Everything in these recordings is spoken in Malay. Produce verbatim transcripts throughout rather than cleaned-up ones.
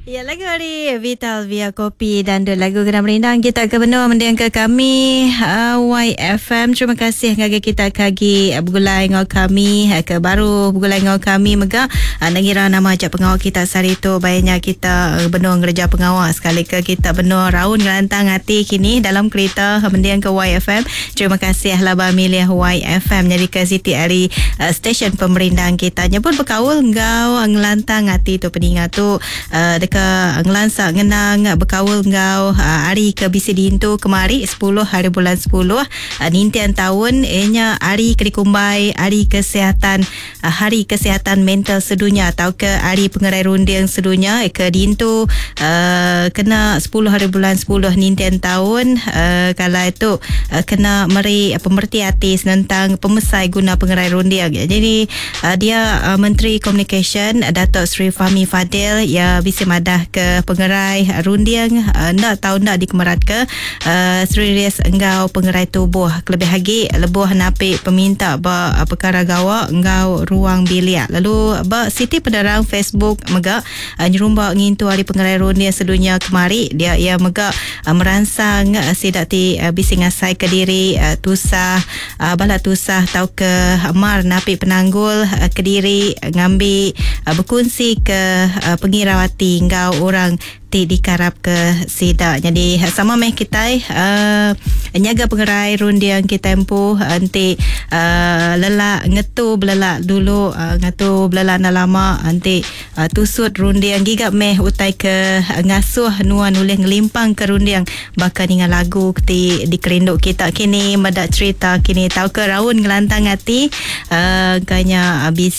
Ya, lagu hari Vital via Kopi dan dua lagu kena merindang kita ke benua mendiang ke kami uh, Y F M. Terima kasih ngagi kita kagi uh, bergulai ngau kami uh, ke baru bergulai ngau kami mega uh, nangira nama ajak pengawal kita sehari tu bayanya kita uh, benua ngereja pengawal sekali ke kita benua raun ngelantang hati kini dalam kereta uh, mendiang ke Y F M. Terima kasih laba milih Y F M jadi ke Siti Ari uh, stesen pemerindang kita nyebut berkaul ngau ngelantang hati tu peningat tu uh, dekat ngelansak ngenang berkawal ngau uh, hari ke bisi dintu kemari sepuluh hari bulan sepuluh uh, nintian tahun enya hari kedikumbai hari kesihatan uh, hari kesihatan mental sedunia atau ke hari pengerai runding sedunia eh, ke dintu uh, kena sepuluh hari bulan sepuluh nintian tahun uh, kalau itu uh, kena meri uh, pemerti hati tentang pemesai guna pengerai runding jadi uh, dia uh, Menteri Communication uh, Datuk Seri Fahmi Fadil ya bisi dah ke pengerai rundiang uh, nak tahu nak dikemerat ke uh, Seri Rias engau pengerai tubuh kelebih lagi lebuh napik peminta ba uh, perkara gawa engau ruang biliak lalu ba Siti Penerang Facebook mega uh, nyerumba ngintu hari pengerai rundiang sedunia kemari dia ia mega uh, merangsang uh, sidati uh, bising asai ke diri uh, tusah uh, bala tusah tau ke mar napik penanggul uh, ke diri uh, ngambil uh, berkongsi ke uh, pengirawati ngau orang ti dikarap ke sida jadi sama meh kita uh, nyaga pengerai rundiang kita tempuh nanti uh, lelak ngetu belelak dulu uh, ngetu belelak na lama nanti uh, tusut rundiang gigap meh utai ke uh, ngasuh nuan ulih ngelimpang ke rundiang bakal dengan lagu ti dikerinduk kita kini madak cerita kini tahu ke raun ngelantang hati uh, kanya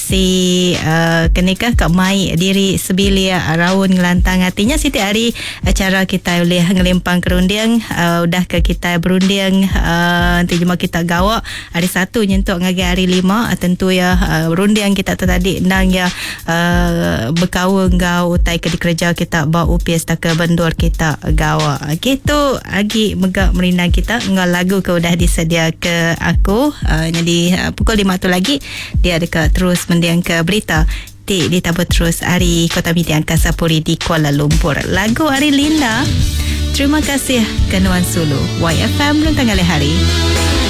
bisi uh, kenikah kat mai diri sebilia raun ngelantang hatinya Siti Ari acara kita boleh ngelimpang ke rundiang uh, udah ke kita berundiang uh, nanti cuma kita gawa hari satu nyentuk ngagi hari lima uh, tentu ya uh, rundiang kita tadi nang ya uh, berkawa ngau utai ke dikerja kita ba U P S tak ke bendur kita gawa gitu lagi megak merindang kita ngau lagu ke udah disedia ke aku uh, jadi uh, pukul lima tu lagi dia dekat terus mendiang ke berita di ditabut terus hari Kota Media Angkasa Puri di Kuala Lumpur. Lagu Ari Linda. Terima kasih Kenuan Sulu. Y F M belum tanggal hari.